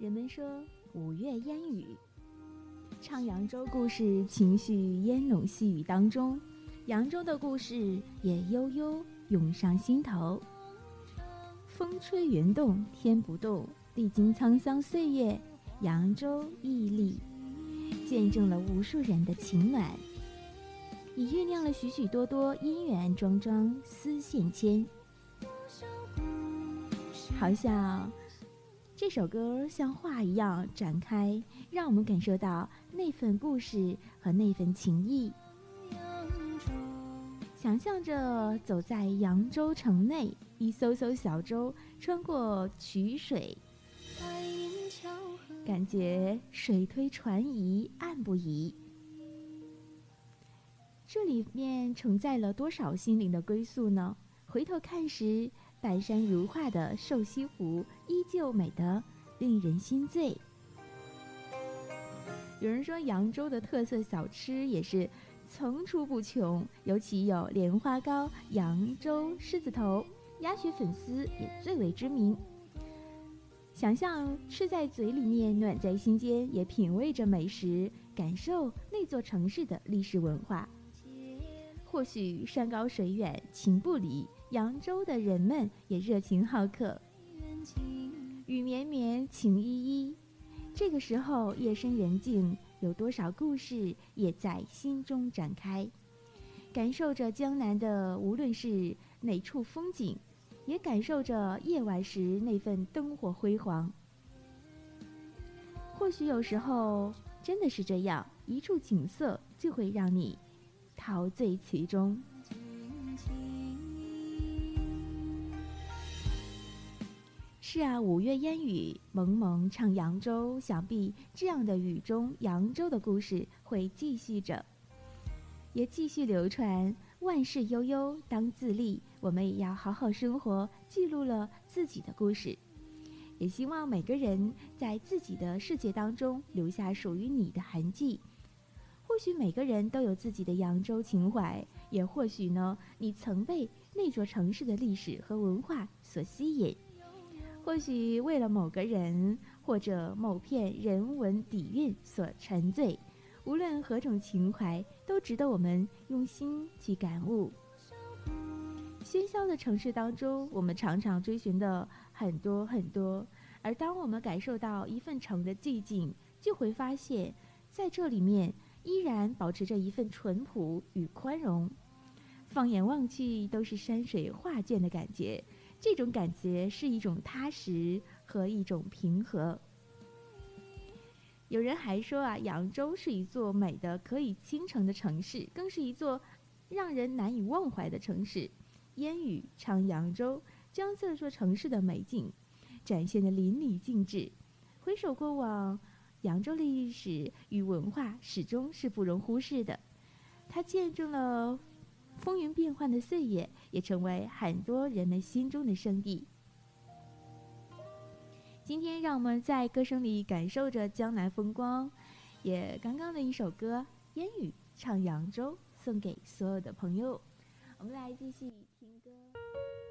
人们说五月烟雨，唱扬州故事，情绪烟笼细雨当中，扬州的故事也悠悠涌上心头。风吹云动天不动，历经沧桑岁月，扬州屹立，见证了无数人的情暖，也酝酿了许许多多姻缘桩桩丝线牵。好像这首歌像画一样展开，让我们感受到那份故事和那份情谊。想象着走在扬州城内，一艘艘小舟穿过曲水，感觉水推船移，岸不移。这里面承载了多少心灵的归宿呢？回头看时，半山如画的瘦西湖依旧美得令人心醉。有人说扬州的特色小吃也是层出不穷，尤其有莲花糕、扬州狮子头、鸭血粉丝也最为知名。想象吃在嘴里面，暖在心间，也品味着美食，感受那座城市的历史文化。或许山高水远情不离，扬州的人们也热情好客，雨绵绵情依依。这个时候夜深人静，有多少故事也在心中展开，感受着江南的无论是哪处风景，也感受着夜晚时那份灯火辉煌。或许有时候真的是这样，一处景色就会让你陶醉其中。是啊，五月烟雨蒙蒙唱扬州，想必这样的雨中，扬州的故事会继续着，也继续流传。万事悠悠当自立，我们也要好好生活，记录了自己的故事。也希望每个人在自己的世界当中留下属于你的痕迹。或许每个人都有自己的扬州情怀，也或许呢，你曾被那座城市的历史和文化所吸引。或许为了某个人或者某片人文底蕴所沉醉，无论何种情怀，都值得我们用心去感悟。喧嚣的城市当中，我们常常追寻的很多很多，而当我们感受到一份城的寂静，就会发现在这里面依然保持着一份淳朴与宽容。放眼望去，都是山水画卷的感觉，这种感觉是一种踏实和一种平和。有人还说啊，扬州是一座美的可以倾城的城市，更是一座让人难以忘怀的城市。烟雨唱扬州，将这座城市的美景展现得淋漓尽致。回首过往，扬州的历史与文化始终是不容忽视的，它见证了风云变幻的岁月，也成为很多人们心中的圣地。今天让我们在歌声里感受着江南风光，也刚刚的一首歌《烟雨唱扬州》送给所有的朋友。我们来继续